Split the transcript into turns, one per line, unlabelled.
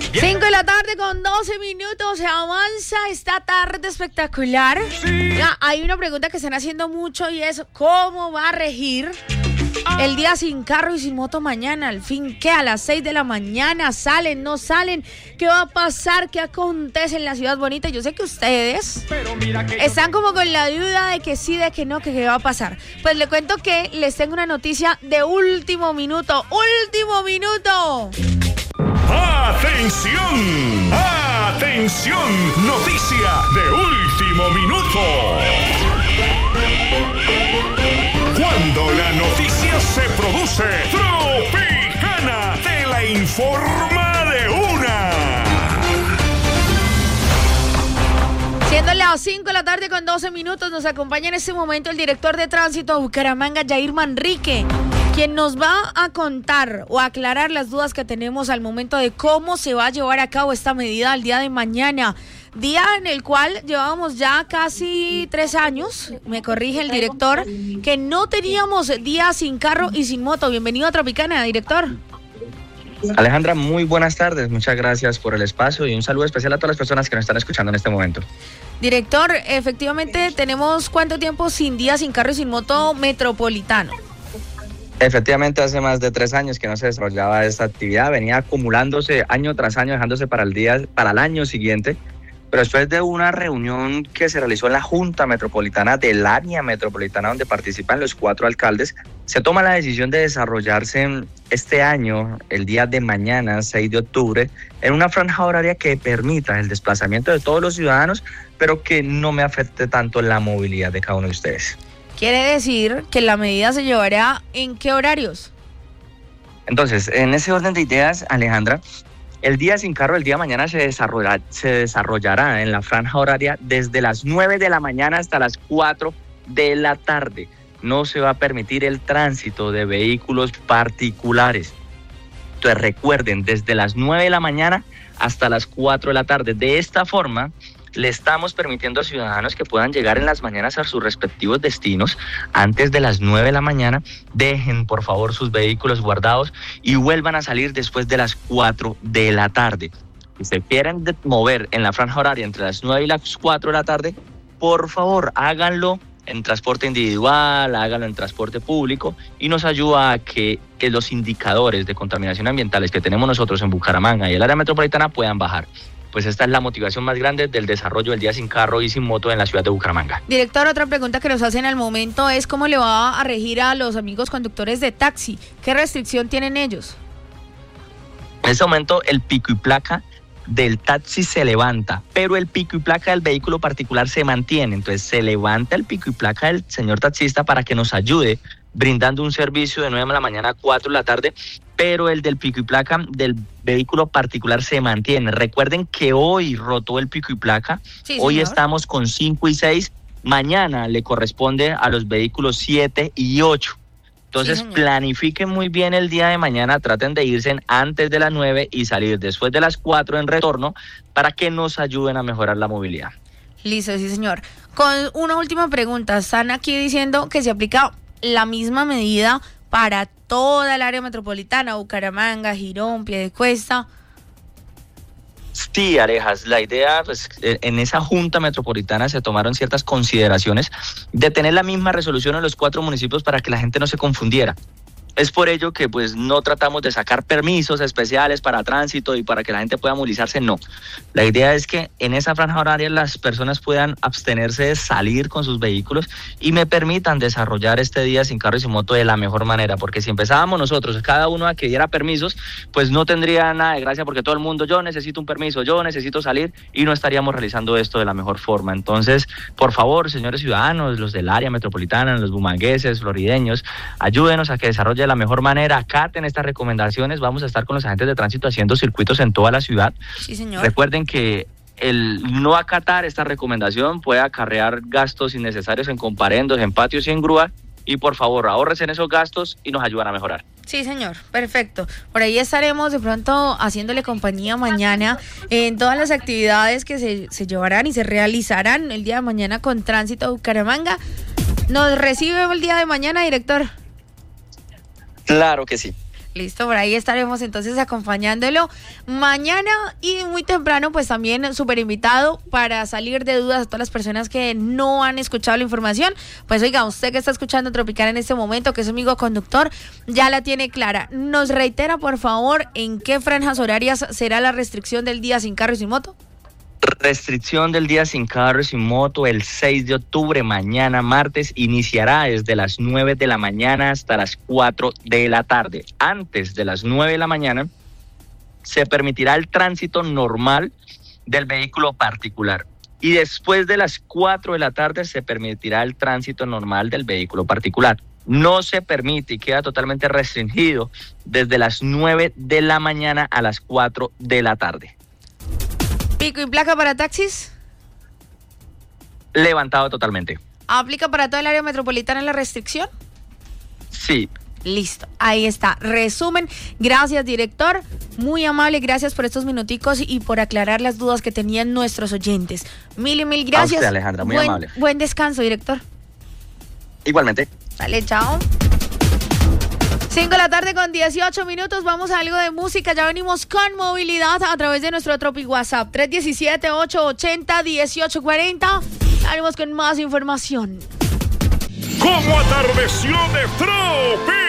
5 de la tarde con 12 minutos, se avanza esta tarde espectacular. Ya, hay una pregunta que están haciendo mucho y es ¿cómo va a regir el día sin carro y sin moto mañana? Al fin, ¿qué? A las 6 de la mañana, ¿salen, no salen? ¿Qué va a pasar? ¿Qué acontece en la ciudad bonita? Yo sé que ustedes están como con la duda de que sí, de que no, que qué va a pasar. Pues le cuento que les tengo una noticia de último minuto. ¡Último minuto!
¡Atención! ¡Atención! Noticia de último minuto. Cuando la noticia se produce, Tropicana te la informa de una.
Siendo las 5 de la tarde con 12 minutos, nos acompaña en este momento el director de tránsito de Bucaramanga, Jair Manrique, quien nos va a contar o aclarar las dudas que tenemos al momento de cómo se va a llevar a cabo esta medida el día de mañana. Día en el cual llevábamos ya casi 3 años, me corrige el director, que no teníamos día sin carro y sin moto. Bienvenido a Tropicana, director.
Alejandra, muy buenas tardes, muchas gracias por el espacio y un saludo especial a todas las personas que nos están escuchando en este momento.
Director, efectivamente tenemos ¿cuánto tiempo sin día sin carro y sin moto metropolitano?
Efectivamente, hace más de 3 años que no se desarrollaba esta actividad, venía acumulándose año tras año, dejándose para el año siguiente, pero después de una reunión que se realizó en la Junta Metropolitana del área metropolitana, donde participan los 4 alcaldes, se toma la decisión de desarrollarse este año, el día de mañana, 6 de octubre, en una franja horaria que permita el desplazamiento de todos los ciudadanos, pero que no me afecte tanto la movilidad de cada uno de ustedes.
¿Quiere decir que la medida se llevará en qué horarios?
Entonces, en ese orden de ideas, Alejandra, el día sin carro, el día de mañana se desarrollará en la franja horaria desde las 9 de la mañana hasta las 4 de la tarde. No se va a permitir el tránsito de vehículos particulares. Entonces recuerden, desde las 9 de la mañana hasta las 4 de la tarde. De esta forma, le estamos permitiendo a ciudadanos que puedan llegar en las mañanas a sus respectivos destinos antes de las 9 de la mañana. Dejen, por favor, sus vehículos guardados y vuelvan a salir después de las 4 de la tarde. Si se quieren mover en la franja horaria entre las 9 y las 4 de la tarde, por favor, háganlo en transporte individual, háganlo en transporte público y nos ayuda a que los indicadores de contaminación ambientales que tenemos nosotros en Bucaramanga y el área metropolitana puedan bajar. Pues esta es la motivación más grande del desarrollo del día sin carro y sin moto en la ciudad de Bucaramanga.
Director, otra pregunta que nos hacen al momento es ¿cómo le va a regir a los amigos conductores de taxi? ¿Qué restricción tienen ellos?
En este momento el pico y placa del taxi se levanta, pero el pico y placa del vehículo particular se mantiene. Entonces se levanta el pico y placa del señor taxista para que nos ayude brindando un servicio de 9 de la mañana a 4 de la tarde, pero el del pico y placa del vehículo particular se mantiene. Recuerden que hoy rotó el pico y placa, sí, hoy señor. Estamos con 5 y 6, mañana le corresponde a los vehículos 7 y 8. Entonces, sí, planifiquen muy bien el día de mañana, traten de irse antes de las 9 y salir después de las 4 en retorno para que nos ayuden a mejorar la movilidad.
Listo, sí señor. Con una última pregunta, están aquí diciendo que se aplica la misma medida para toda el área metropolitana, Bucaramanga, Girón, Piedecuesta.
Sí, Arejas, la idea, pues, en esa Junta Metropolitana se tomaron ciertas consideraciones de tener la misma resolución en los 4 municipios para que la gente no se confundiera. Es por ello que pues no tratamos de sacar permisos especiales para tránsito y para que la gente pueda movilizarse, no. La idea es que en esa franja horaria las personas puedan abstenerse de salir con sus vehículos y me permitan desarrollar este día sin carro y sin moto de la mejor manera, porque si empezábamos nosotros, cada uno a que diera permisos, pues no tendría nada de gracia porque todo el mundo, yo necesito un permiso, yo necesito salir y no estaríamos realizando esto de la mejor forma. Entonces, por favor, señores ciudadanos, los del área metropolitana, los bumangueses, florideños, ayúdenos a que desarrolle de la mejor manera, acaten estas recomendaciones. Vamos a estar con los agentes de tránsito haciendo circuitos en toda la ciudad.
Sí, señor.
Recuerden que el no acatar esta recomendación puede acarrear gastos innecesarios en comparendos, en patios y en grúa. Y por favor, ahórrense en esos gastos y nos ayudan a mejorar.
Sí, señor, perfecto. Por ahí estaremos de pronto haciéndole compañía mañana en todas las actividades que se llevarán y se realizarán el día de mañana con Tránsito Bucaramanga. ¿Nos recibe el día de mañana, director?
Claro que sí.
Listo, por ahí estaremos entonces acompañándolo mañana y muy temprano, pues también súper invitado para salir de dudas a todas las personas que no han escuchado la información. Pues oiga, usted que está escuchando Tropicana en este momento, que es amigo conductor, ya la tiene clara. Nos reitera, por favor, en qué franjas horarias será la restricción del día sin carro y sin moto.
Restricción del día sin carro y sin moto el 6 de octubre, mañana martes, iniciará desde las 9 de la mañana hasta las 4 de la tarde. Antes de las 9 de la mañana se permitirá el tránsito normal del vehículo particular y después de las 4 de la tarde se permitirá el tránsito normal del vehículo particular. No se permite y queda totalmente restringido desde las 9 de la mañana a las 4 de la tarde.
¿Pico y placa para taxis?
Levantado totalmente.
¿Aplica para todo el área metropolitana la restricción?
Sí.
Listo, ahí está. Resumen. Gracias, director. Muy amable, gracias por estos minuticos y por aclarar las dudas que tenían nuestros oyentes. Mil gracias.
A usted, Alejandra, muy amable.
Buen descanso, director.
Igualmente.
Sale, chao. 5 de la tarde con 18 minutos, vamos a algo de música, ya venimos con movilidad a través de nuestro Tropi WhatsApp, 317-880-1840, venimos con más información.
¿Cómo atardeció de Tropi?